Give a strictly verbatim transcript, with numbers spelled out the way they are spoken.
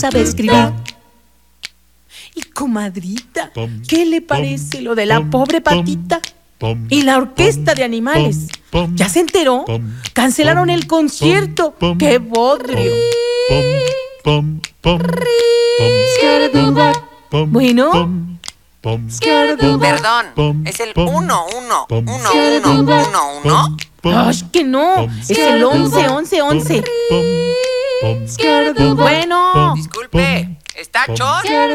sabe escribir. Y comadrita, ¿qué le parece lo de la pobre Patita y la orquesta de animales? ¿Ya se enteró? Cancelaron el concierto. ¡Qué bodrio! Bueno. Perdón, ¿es el uno, uno, uno, uno, uno, uno? ¡Ay, que no! Es el once, once, once. Bueno. Disculpe, ¿está Chon?